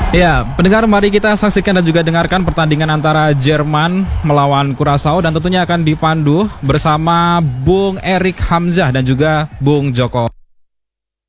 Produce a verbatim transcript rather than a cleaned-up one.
Ya, pendengar, mari kita saksikan dan juga dengarkan pertandingan antara Jerman melawan Kurasaw dan tentunya akan dipandu bersama Bung Erik Hamzah dan juga Bung Joko.